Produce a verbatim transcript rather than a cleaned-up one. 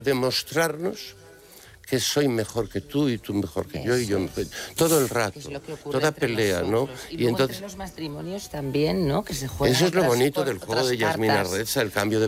demostrarnos que soy mejor que tú y tú mejor que Eso, yo y yo mejor. Todo el rato, es lo que ocurre toda entre pelea, ¿no? nosotros. Y, Y luego entonces, entre los matrimonios también, ¿no? Que se juegan eso es lo otras- bonito del juego otras de Yasmina cartas. Reza, el cambio de